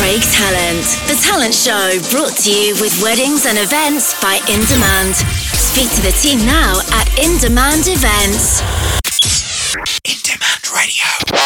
Craig Talent. The Talent Show brought to you with weddings and events by In Demand. Speak to the team now at In Demand Events. In Demand Radio.